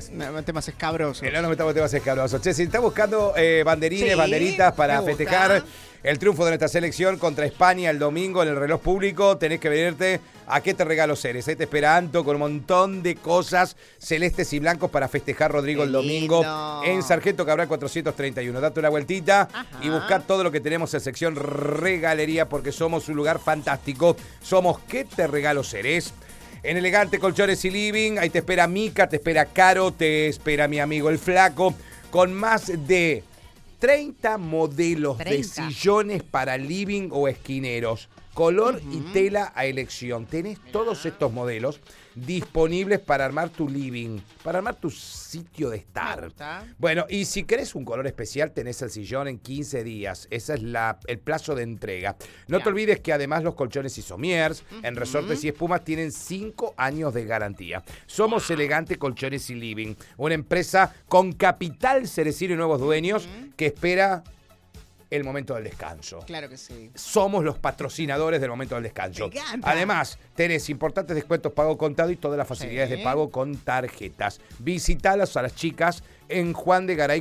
No temas escabrosos. No nos metamos en temas escabrosos. Che, si estás buscando banderines, Sí, banderitas para me gusta. festejar el triunfo de nuestra selección contra España el domingo en el reloj público, tenés que venirte a ¿Qué te regalo Ceres? Ahí te espera Anto con un montón de cosas celestes y blancos para festejar, Rodrigo, el domingo en Sargento Cabral 431. Date una vueltita y buscá todo lo que tenemos en sección regalería porque somos un lugar fantástico. Somos ¿Qué te regalo Ceres? En Elegante Colchones y Living, ahí te espera Mica, te espera Caro, te espera mi amigo el Flaco, con más de 30 modelos de sillones para living o esquineros, color y tela a elección. Tenés todos estos modelos disponibles para armar tu living, para armar tu sitio de estar. Bueno, y si querés un color especial, tenés el sillón en 15 días. Ese es el plazo de entrega. No te olvides que además los colchones y somiers en resortes y espumas tienen 5 años de garantía. Somos Elegante Colchones y Living, una empresa con capital cerecino y nuevos dueños que espera el momento del descanso. Claro que sí. Somos los patrocinadores del momento del descanso. Me encanta. Además, tenés importantes descuentos pago contado y todas las facilidades de pago con tarjetas. Visitalas a las chicas en Juan de Garay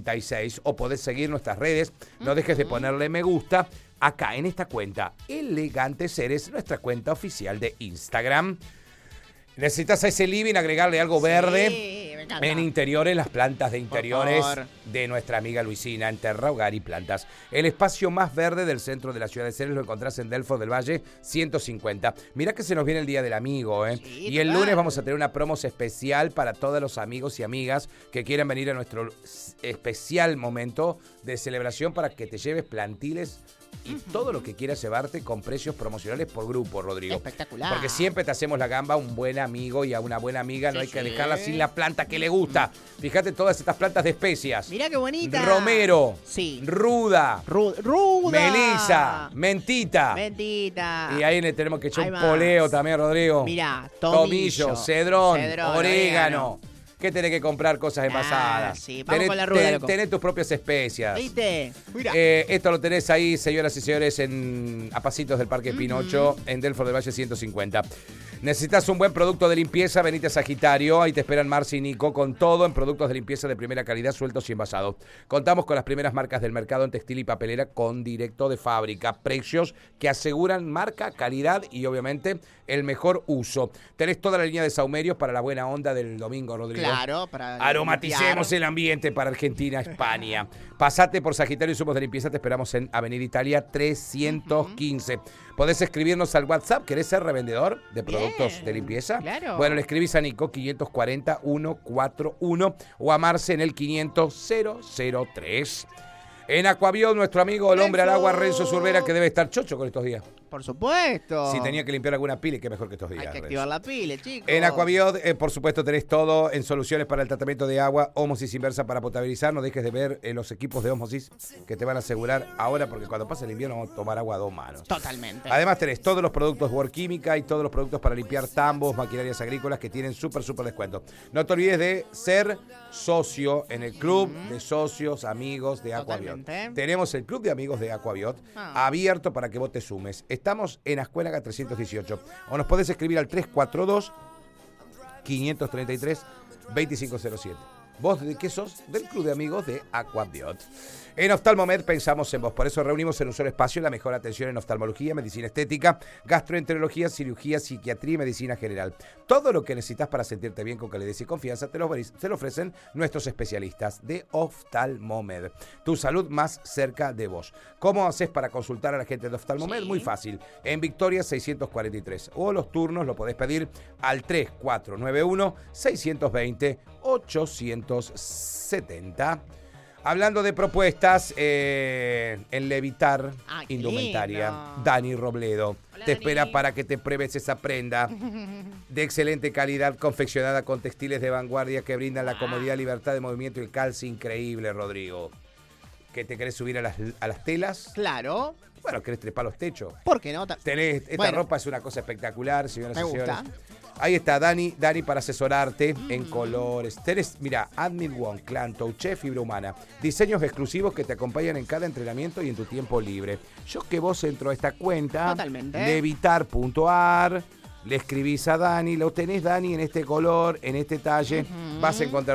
46 o podés seguir nuestras redes. No dejes de ponerle me gusta acá en esta cuenta Elegante Ceres, nuestra cuenta oficial de Instagram. Necesitas a ese living agregarle algo verde en interiores, las plantas de interiores de nuestra amiga Luisina en Terra, Hogar y Plantas. El espacio más verde del centro de la ciudad de Ceres lo encontrás en Delfos del Valle 150. Mirá que se nos viene el Día del Amigo, ¿eh? Sí, y el lunes vamos a tener una promo especial para todos los amigos y amigas que quieran venir a nuestro especial momento de celebración para que te lleves plantiles y todo lo que quieras llevarte con precios promocionales por grupo, Rodrigo. Espectacular. Porque siempre te hacemos la gamba a un buen amigo y a una buena amiga. No hay que dejarla sin la planta que le gusta. Fíjate todas estas plantas de especias. Mirá qué bonita. Romero. Sí. Ruda. Ruda. Melisa. Mentita. Mentita. Y ahí le tenemos que echar Hay un más. poleo también, Rodrigo. Mirá, Tomillo, cedrón, orégano. orégano. ¿Qué tenés que comprar? Cosas envasadas. Sí, vamos con la ruda, loco. Tenés tus propias especias. ¿Viste? Mirá. Esto lo tenés ahí, señoras y señores, a pasitos del Parque Pinocho, en Delfos del Valle 150. Necesitas un buen producto de limpieza, venite a Sagitario. Ahí te esperan Marci y Nico con todo en productos de limpieza de primera calidad, sueltos y envasados. Contamos con las primeras marcas del mercado en textil y papelera con directo de fábrica. Precios que aseguran marca, calidad y obviamente el mejor uso. Tenés toda la línea de saumerios para la buena onda del domingo, Rodrigo. Claro, para Aromaticemos el ambiente para Argentina, España. Pasate por Sagitario y Somos de Limpieza. Te esperamos en Avenida Italia 315. Podés escribirnos al WhatsApp. ¿Querés ser revendedor de productos de limpieza? Claro. Bueno, le escribís a Nico 540 141 o a Marce en el 500 003. En Aquavión, nuestro amigo el hombre al agua, Renzo Zurbera, que debe estar chocho con estos días. Por supuesto. Si tenía que limpiar alguna pila, qué mejor que estos días. Hay que Renzo. activar la pila, chicos. En Aquaviod, por supuesto, tenés todo en soluciones para el tratamiento de agua, ósmosis inversa para potabilizar. No dejes de ver los equipos de ósmosis que te van a asegurar ahora, porque cuando pase el invierno vamos a tomar agua a 2 manos. Totalmente. Además tenés todos los productos Work Química y todos los productos para limpiar tambos, maquinarias agrícolas que tienen súper descuento. No te olvides de ser socio en el club de socios, amigos de Aquaviod. Tenemos el club de amigos de Aquaviod abierto para que vos te sumes. Estamos en Ascuénaga 318 o nos podés escribir al 342 533 2507. ¿Vos de qué sos? Del club de amigos de Aquaviod. En Oftalmomed pensamos en vos, por eso reunimos en un solo espacio la mejor atención en oftalmología, medicina estética, gastroenterología, cirugía, psiquiatría y medicina general. Todo lo que necesitas para sentirte bien con calidez y confianza te lo ofrecen nuestros especialistas de Oftalmomed. Tu salud más cerca de vos. ¿Cómo haces para consultar a la gente de Oftalmomed? Muy fácil. En Victoria 643 o los turnos lo podés pedir al 3491 620 870. Hablando de propuestas, en Levitar Indumentaria, lindo. Dani Robledo te espera para que te pruebes esa prenda de excelente calidad, confeccionada con textiles de vanguardia que brindan la comodidad, libertad de movimiento y el calce increíble, Rodrigo. ¿Qué te querés subir a las telas? Claro. Bueno, ¿querés trepar los techos? ¿Por qué no? Esta ropa es una cosa espectacular, señoras y señores. gusta. Ahí está Dani para asesorarte en colores. Tenés, mira, Admin One, Clan, Touché, Fibra Humana. Diseños exclusivos que te acompañan en cada entrenamiento y en tu tiempo libre. Yo que vos entro a esta cuenta, levitar.ar, le escribís a Dani, lo tenés Dani en este color, en este talle, vas a encontrar